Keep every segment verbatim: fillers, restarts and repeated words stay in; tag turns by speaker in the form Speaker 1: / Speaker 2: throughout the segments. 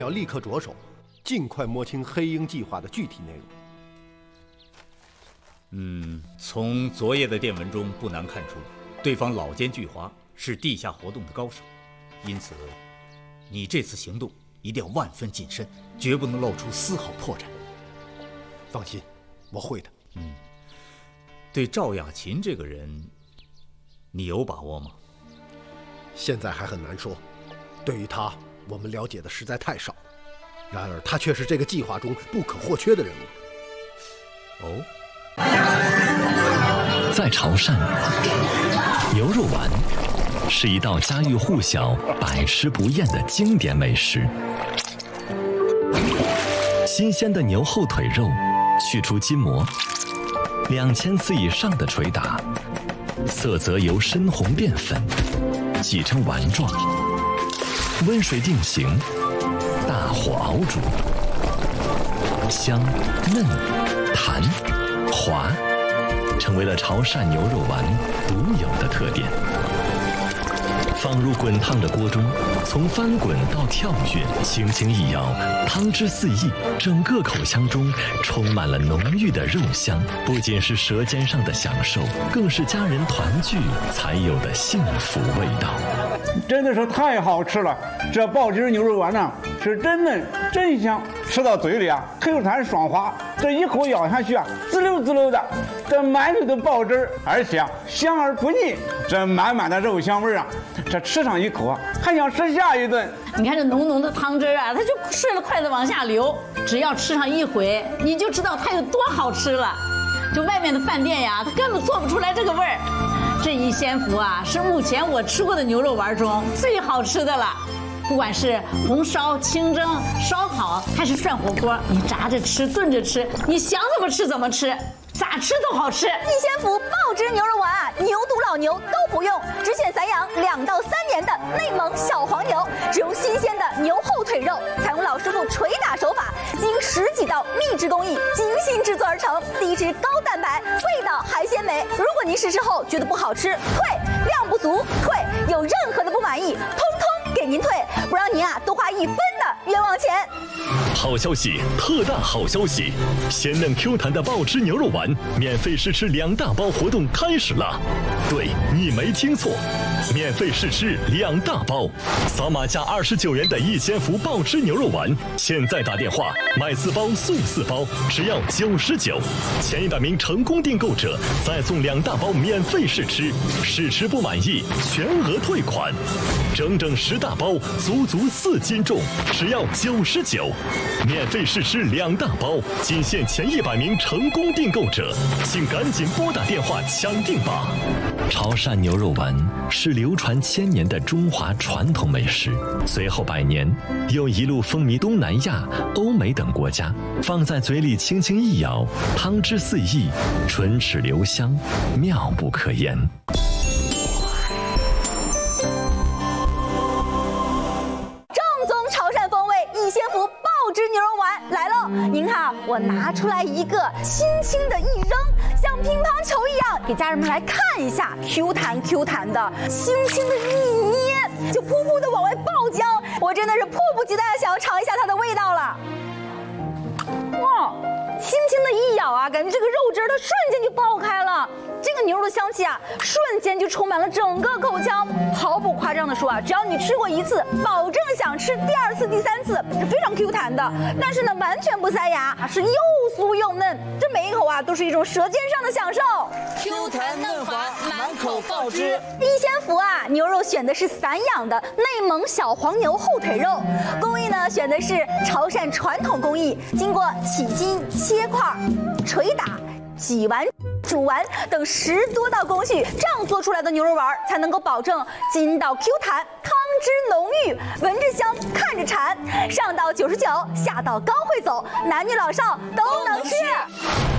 Speaker 1: 要立刻着手，尽快摸清黑鹰计划的具体内容。
Speaker 2: 嗯，从昨夜的电文中不难看出，对方老奸巨猾，是地下活动的高手。因此，你这次行动一定要万分谨慎，绝不能露出丝毫破绽。
Speaker 1: 放心，我会的。
Speaker 2: 嗯，对赵雅琴这个人，你有把握吗？
Speaker 1: 现在还很难说。对于他，我们了解的实在太少。然而，他却是这个计划中不可或缺的人物。
Speaker 2: 哦。
Speaker 3: 在潮汕，牛肉丸是一道家喻户晓、百吃不厌的经典美食。新鲜的牛后腿肉，去除筋膜，两千次以上的捶打，色泽由深红变粉，挤成丸状，温水定型，大火熬煮，香嫩弹滑，成为了潮汕牛肉丸独有的特点。放入滚烫的锅中，从翻滚到跳跃，轻轻一摇，汤汁四溢，整个口腔中充满了浓郁的肉香。不仅是舌尖上的享受，更是家人团聚才有的幸福味道。
Speaker 4: 真的是太好吃了！这爆汁牛肉丸呢，是真嫩真香，吃到嘴里啊，Q弹爽滑，这一口咬下去啊，滋溜滋溜的，这满嘴的爆汁，而且啊香而不腻，这满满的肉香味啊，这吃上一口啊，还想吃下一顿。
Speaker 5: 你看这浓浓的汤汁啊，它就顺着筷子往下流，只要吃上一回，你就知道它有多好吃了。就外面的饭店呀，它根本做不出来这个味儿。这一仙福啊，是目前我吃过的牛肉丸中最好吃的了。不管是红烧、清蒸、烧烤，还是涮火锅，你炸着吃、炖着吃，你想怎么吃怎么吃，咋吃都好吃。
Speaker 6: 一仙福爆汁牛肉丸啊，牛犊老牛都不用，只选散养两到三年的内蒙小黄牛，只用新鲜的牛后腿肉，采用老师傅捶打手法，经十几道秘制工艺精心制作而成，低脂高蛋白，味道还鲜美。如果您试吃后觉得不好吃，退；量不足，退；有任何的不满意，通通给您退，不让您啊多花一分的冤枉钱。
Speaker 3: 好消息，特大好消息！鲜嫩 Q 弹的爆汁牛肉丸免费试吃两大包活动开始了。对，你没听错，免费试吃两大包，扫码价二十九元的一仙福爆汁牛肉丸，现在打电话买四包送四包，只要九十九，前一百名成功订购者再送两大包免费试吃，试吃不满意全额退款，整整十大包，足足四斤重，只要九十九。免费试吃两大包，仅限前一百名成功订购者，请赶紧拨打电话抢订吧。潮汕牛肉丸是流传千年的中华传统美食，随后百年又一路风靡东南亚、欧美等国家。放在嘴里轻轻一咬，汤汁四溢，唇齿留香，妙不可言。
Speaker 6: 正宗潮汕风味一仙福爆汁牛肉丸来喽！您看啊，我拿出来一个，轻轻的一扔，像乒乓球一样，给家人们来看一下 ，Q 弹 Q 弹的，轻轻的一捏，就噗噗的往外爆浆。我真的是迫不及待的想要尝一下它的味道了。哇！轻轻的一咬啊，感觉这个肉汁它瞬间就爆开了，这个牛肉的香气啊，瞬间就充满了整个口腔。毫不夸张的说啊，只要你吃过一次，保证想吃第二次、第三次，是非常 Q 弹的。但是呢，完全不塞牙，是又酥又嫩，这每一口啊都是一种舌尖上的享受。
Speaker 7: Q 弹嫩滑，满口爆汁。
Speaker 6: 一仙福啊，牛肉选的是散养的内蒙小黄牛后腿肉，工艺呢选的是潮汕传统工艺，经过起筋、切块、捶打、挤完、煮完等十多道工序，这样做出来的牛肉丸才能够保证筋道 Q 弹，汤汁浓郁，闻着香，看着馋。上到九十九，下到刚会走，男女老少都能吃。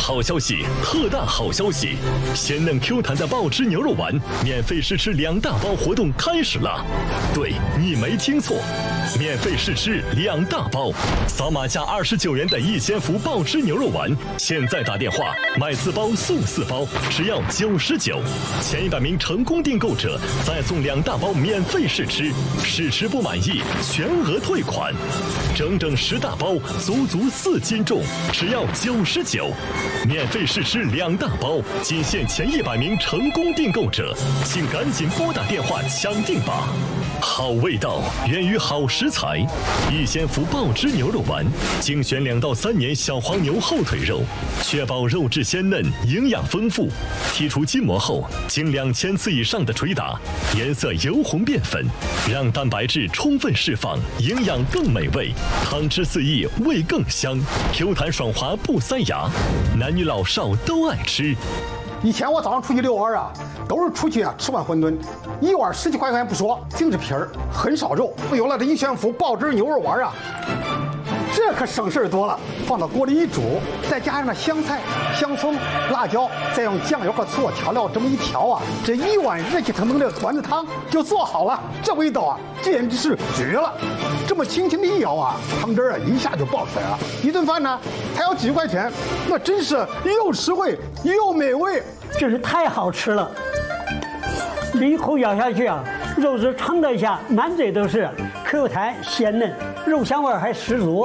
Speaker 3: 好消息，特大好消息！鲜嫩 Q 弹的爆汁牛肉丸免费试吃两大包活动开始了。对，你没听错，免费试吃两大包，扫码价二十九元的逸仙福爆汁牛肉丸，现在打电话买四包送四包，只要九十九。前一百名成功订购者再送两大包免费试吃，试吃不满意全额退款。整整十大包，足足四斤重，只要九十九。免费试吃两大包，仅限前一百名成功订购者，请赶紧拨打电话抢订吧！好味道源于好食材，逸仙福爆汁牛肉丸精选两到三年小黄牛后腿肉，确保肉质鲜嫩、营养丰富。剔除筋膜后，经两千次以上的捶打，颜色由红变粉，让蛋白质充分释放，营养更美味，汤汁四溢，味更香 ，Q 弹爽滑不塞牙，男女老少都爱吃。
Speaker 8: 以前我早上出去遛弯啊，都是出去啊吃碗馄饨，一碗十几块钱不说，净是皮儿，很少肉。有了这逸仙福爆汁牛肉丸啊，这可省事多了。放到锅里一煮，再加上那香菜、香葱、辣椒，再用酱油和醋调料这么一调啊，这一碗热气腾腾的丸子汤就做好了。这味道啊，简直是绝了！这么轻轻的一舀啊，汤汁啊一下就爆出来了。一顿饭呢，才要几十块钱，那真是又实惠又美味，
Speaker 9: 真是太好吃了！一口咬下去啊，肉质撑得下，满嘴都是 Q 弹鲜嫩，肉香味还十足。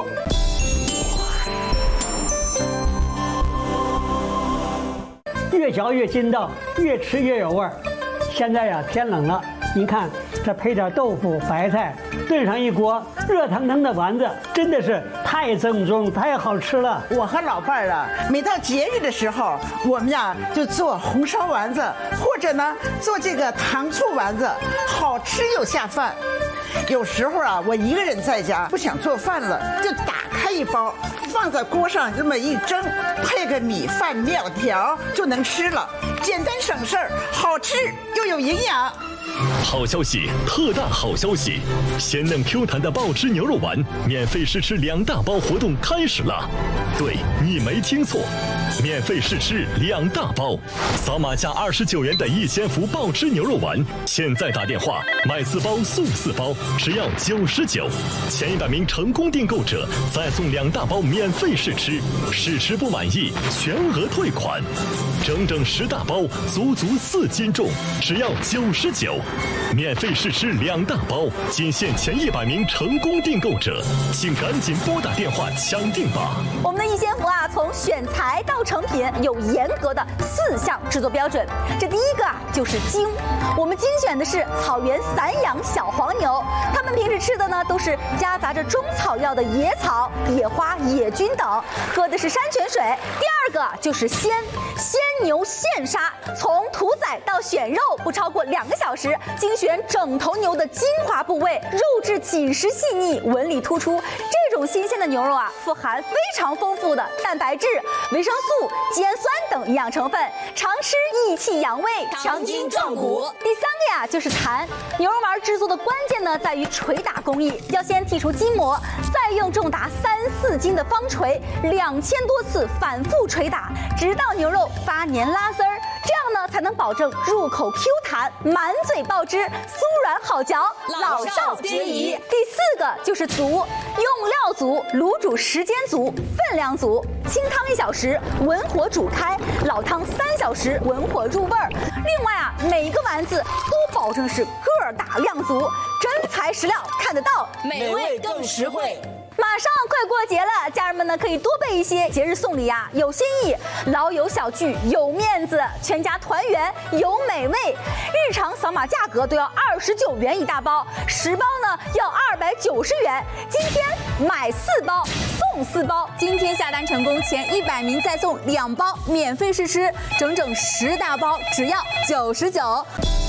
Speaker 9: 越嚼越筋道，越吃越有味儿。现在呀，天冷了，您看这配点豆腐、白菜，炖上一锅热腾腾的丸子，真的是太正宗、太好吃了。
Speaker 10: 我和老伴儿啊，每到节日的时候，我们呀就做红烧丸子，或者呢做这个糖醋丸子，好吃又下饭。有时候啊，我一个人在家不想做饭了，就打开一包，放在锅上这么一蒸，配个米饭、面条就能吃了，简单省事儿，好吃又有营养。
Speaker 3: 好消息，特大好消息！鲜嫩 Q 弹的爆汁牛肉丸免费试吃两大包活动开始了。对，你没听错，免费试吃两大包，扫码价二十九元的逸仙福爆汁牛肉丸，现在打电话买四包送四包，只要九十九。前一百名成功订购者再送两大包免费试吃，试吃不满意全额退款。整整十大包，足足四斤重，只要九十九。免费试吃两大包，仅限前一百名成功订购者，请赶紧拨打电话抢订吧！
Speaker 6: 我们的逸仙福啊，从选材到成品有严格的四项制作标准。这第一个啊，就是精。我们精选的是草原散养小黄牛，它们平时吃的呢都是夹杂着中草药的野草、野花、野菌等，喝的是山泉水。第二个就是鲜，鲜牛现杀，从屠宰到选肉不超过两个小时。精选整头牛的精华部位，肉质紧实细腻，纹理突出。这种新鲜的牛肉啊，富含非常丰富的蛋白质、维生素、肌氨酸等营养成分，常吃益气养胃、
Speaker 7: 强筋壮骨。
Speaker 6: 第三个呀，就是弹。牛肉丸制作的关键呢，在于捶打工艺，要先剔除筋膜，再用重达三四斤的方锤，两千多次反复捶打，直到牛肉发黏拉丝儿。这样呢，才能保证入口 Q 弹，满嘴爆汁，酥软好嚼，
Speaker 7: 老少皆宜。
Speaker 6: 第四个就是足，用料足，卤煮时间足，分量足，清汤一小时，文火煮开，老汤三小时，文火入味儿。另外啊，每一个丸子都保证是个儿大量足，真材实料，看得到，
Speaker 7: 美味更实惠。
Speaker 6: 马上快过节了，家人们呢可以多备一些节日送礼啊，有新意，老友小聚有面子，全家团圆有美味。日常扫码价格都要二十九元一大包，十包呢要二百九十元。今天买四包送四包，
Speaker 11: 今天下单成功前一百名再送两包免费试吃，整整十大包只要九十九。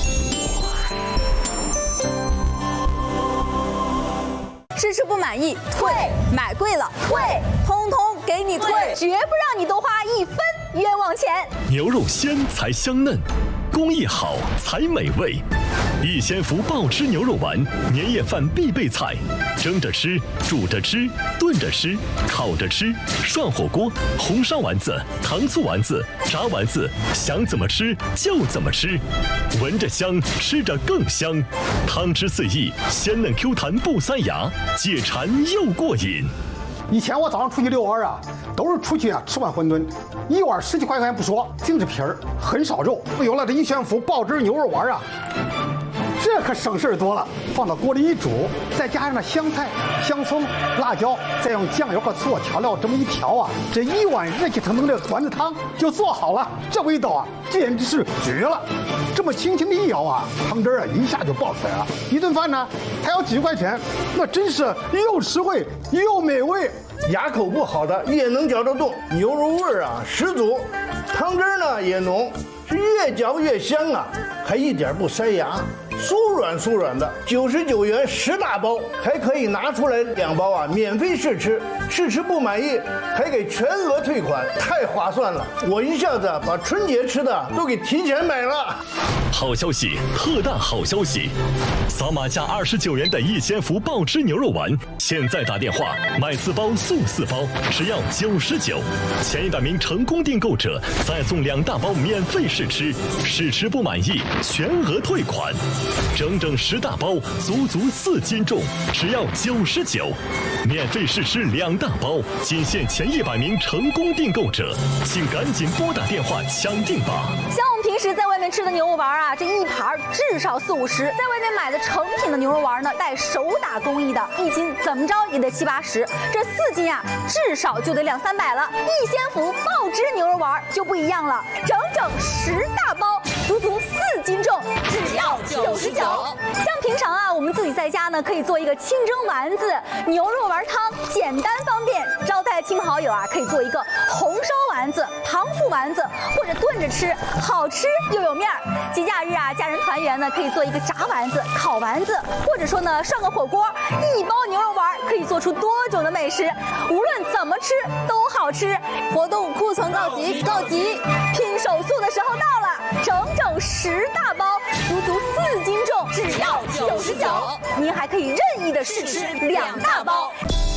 Speaker 11: 试吃不满意退，买贵了退，通通给你退，
Speaker 6: 绝不让你多花一分冤枉钱。
Speaker 3: 牛肉鲜才香嫩，工艺好才美味。 一仙福爆汁牛肉丸，年夜饭必备菜，蒸着吃，煮着吃，炖着吃，烤着吃，涮火锅，红烧丸子、糖醋丸子、炸丸子，想怎么吃就怎么吃，闻着香，吃着更香，汤汁四溢，鲜嫩 Q 弹不塞牙，解馋又过瘾。
Speaker 8: 以前我早上出去遛弯啊，都是出去啊吃碗馄饨，一碗十几块钱不说，净是皮儿，很少肉。有了这一仙福爆汁牛肉丸啊，这可省事儿多了。放到锅里一煮，再加上那香菜、香葱、辣椒，再用酱油和醋调料这么一调啊，这一碗热气腾腾的丸子汤就做好了。这味道啊，简直是绝了！这么轻轻的一舀啊，汤汁啊一下就爆出来了。一顿饭呢，才要几十块钱，那真是又实惠又美味。
Speaker 12: 牙口不好的也能嚼得动，牛肉味儿啊十足，汤汁呢也浓，是越嚼越香啊，还一点不塞牙，酥软酥软的。九十九元十大包，还可以拿出来两包啊，免费试吃，试吃不满意还给全额退款，太划算了！我一下子把春节吃的都给提前买了。
Speaker 3: 好消息，特大好消息！扫码价二十九元的一仙福爆汁牛肉丸，现在打电话买四包送四包，只要九十九。前一百名成功订购者再送两大包免费试吃，试吃不满意全额退款。整整十大包，足足四斤重，只要九十九。免费试吃两大包，仅限前一百名成功订购者，请赶紧拨打电话抢订吧。
Speaker 6: 像我们平时在外面吃的牛肉丸啊，这一盘至少四五十，在外面买的成品的牛肉丸呢，带手打工艺的，一斤怎么着也得七八十，这四斤啊，至少就得两三百了。一仙福爆汁牛肉丸就不一样了，整整十大包，足足四斤重，只要九十九。像平常啊，我们自己在家呢，可以做一个清蒸丸子、牛肉丸汤，简单方便。招待亲朋好友啊，可以做一个红烧丸子、糖醋丸子，或者炖着吃，好吃又有面儿。节假日啊，家人团圆呢，可以做一个炸丸子、烤丸子，或者说呢，涮个火锅。一包牛肉丸可以做出多种的美食，无论怎么吃都好吃。活动库存告急，告急！拼手速的时候到了，整整十大包，足足四斤重，只要九十九。您还可以任意的试吃两大包。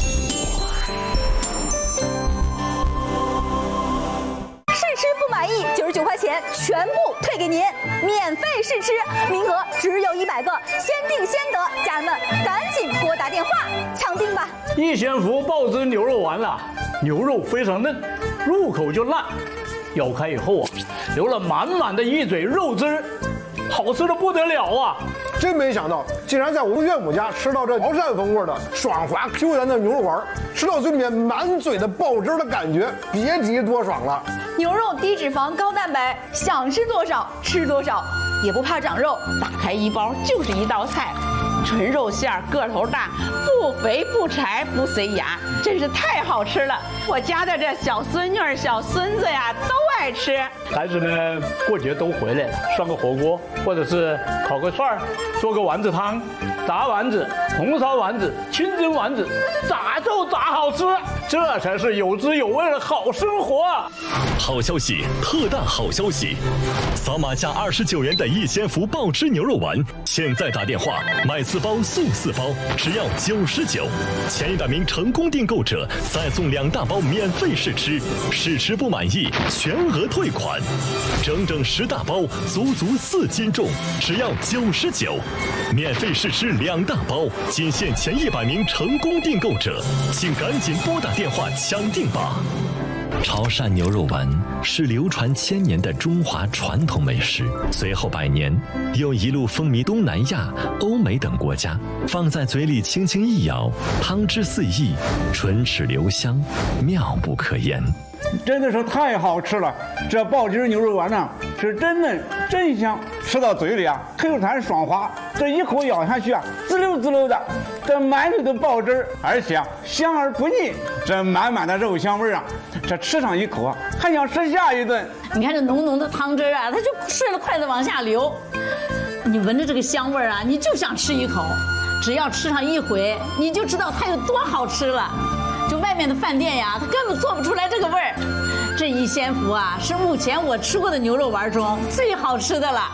Speaker 6: 试吃不满意，九十九块钱全部退给您，免费试吃，名额只有一百个，先定先得，家人们赶紧拨打电话抢订吧。
Speaker 4: 一仙福爆汁牛肉丸啊，牛肉非常嫩，入口就烂，咬开以后啊，流了满满的一嘴肉汁儿，好吃的不得了啊！
Speaker 13: 真没想到，竟然在我们岳母家吃到这潮汕风味的爽滑 Q 弹的牛肉丸，吃到嘴里面满嘴的爆汁的感觉，别提多爽了。
Speaker 14: 牛肉低脂肪高蛋白，想吃多少吃多少，也不怕长肉。打开一包就是一道菜，纯肉馅儿，个头大，不肥不柴不塞牙，真是太好吃了。我家的这小孙女儿、小孙子呀都爱吃。
Speaker 4: 孩子们过节都回来了，涮个火锅，或者是烤个串儿，做个丸子汤，炸丸子、红烧丸子、清蒸丸子，咋就咋好吃，这才是有滋有味的好生活啊！
Speaker 3: 好消息，特大好消息！扫码价二十九元的一仙福爆汁牛肉丸，现在打电话买四包送四包，只要九十九。前一百名成功订购者再送两大包免费试吃，试吃不满意全额退款。整整十大包，足足四斤重，只要九十九。免费试吃两大包，仅限前一百名成功订购者，请赶紧拨打电话抢订吧。潮汕牛肉丸是流传千年的中华传统美食，随后百年又一路风靡东南亚、欧美等国家。放在嘴里轻轻一咬，汤汁四溢，唇齿留香，妙不可言。
Speaker 4: 真的是太好吃了！这爆汁牛肉丸呢，是真嫩真香，吃到嘴里啊，Q弹爽滑，这一口咬下去啊，滋溜滋溜的，这满嘴的爆汁，而且啊香而不腻，这满满的肉香味啊，这吃上一口啊，还想吃下一顿。
Speaker 5: 你看这浓浓的汤汁啊，它就顺着筷子往下流，你闻着这个香味啊，你就想吃一口，只要吃上一回，你就知道它有多好吃了。就外面的饭店呀，它根本做不出来这个味儿。这一仙福啊，是目前我吃过的牛肉丸中最好吃的了。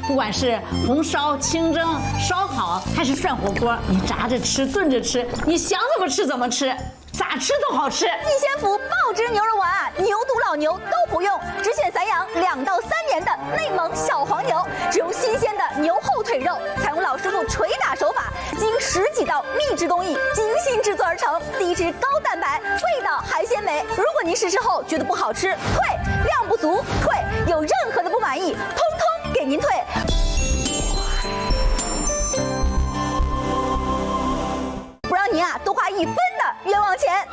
Speaker 5: 不管是红烧、清蒸、烧烤还是涮火锅，你炸着吃、炖着吃，你想怎么吃怎么吃，咋吃都好吃。
Speaker 6: 逸仙福爆汁牛肉丸啊，牛犊老牛都不用，只选散养两到三年的内蒙小黄牛，只用新鲜的牛后腿肉，采用老师傅捶打手法，经十几道秘制工艺精心制作而成，低脂高蛋白，味道还鲜美。如果您试吃后觉得不好吃，退；量不足，退；有任何的不满意，通通给您退。不让您啊多花一分的冤枉钱。